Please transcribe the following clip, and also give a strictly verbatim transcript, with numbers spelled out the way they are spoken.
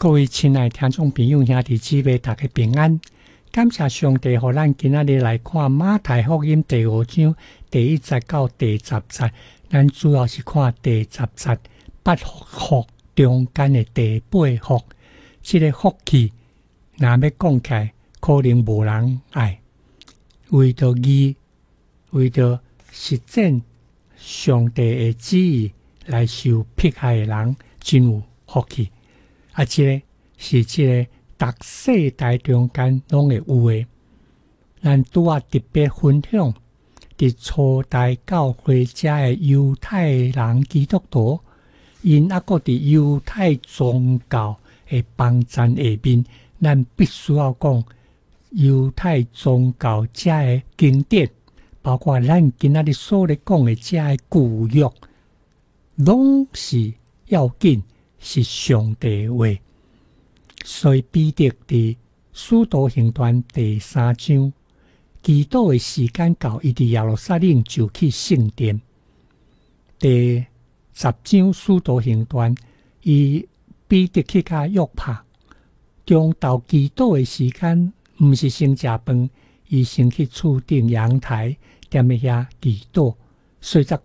各位亲爱的听众朋友兄弟姊妹，大家平安！感谢上帝，让咱今仔日来看马太福音第五章第一节到第十节。咱主要是看第十节八福中间的第八福。这个福气，若要讲起来，可能无人爱。为着义，为着实践上帝的旨意来受迫害的人，真有福气。啊，这个是这个逐世代中间拢会有的。咱拄啊特别分享，伫初代教会遮的犹太人基督徒，因啊个伫犹太宗教的帮站下面，咱必须要讲犹太宗教遮的经典，包括咱今仔日所咧讲的遮的旧约，拢是要紧。是上帝的话，所以彼得伫使徒行传第三章，祈祷的时间到，伊伫耶路撒冷就去圣殿。第十章使徒行传，伊彼得去甲约帕，中昼祈祷的时间，毋是先食饭，伊先去厝顶阳台，踮咧遐祈祷，所以才